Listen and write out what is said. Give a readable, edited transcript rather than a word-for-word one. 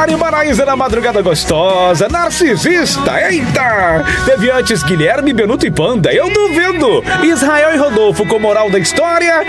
Mari Maraíza na madrugada gostosa. Narcisista, eita! Teve antes Guilherme, Benuto e Panda, eu duvido. Israel e Rodolfo com moral da história.